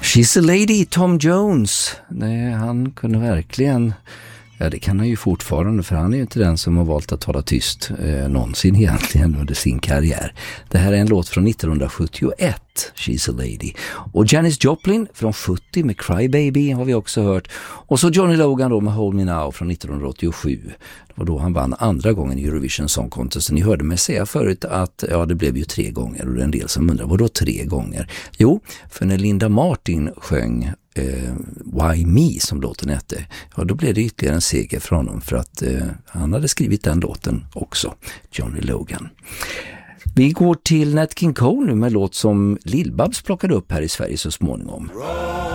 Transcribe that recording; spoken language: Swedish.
She's a lady, Tom Jones. Nej, han kunde verkligen... Ja, det kan han ju fortfarande, för han är ju inte den som har valt att tala tyst någonsin egentligen under sin karriär. Det här är en låt från 1971, She's a lady. Och Janis Joplin från 70 med Cry Baby har vi också hört. Och så Johnny Logan då med Hold Me Now från 1987. Det var då han vann andra gången i Eurovision Song Contest. Ni hörde mig säga förut att det blev ju 3 gånger, och det är en del som undrar, vad då 3 gånger? Jo, för när Linda Martin sjöng Why Me som låten hette, då blev det ytterligare en seger för honom, för att han hade skrivit den låten också, Johnny Logan. Vi går till Nat King Cole nu med låt som Lill-Babs plockade upp här i Sverige så småningom.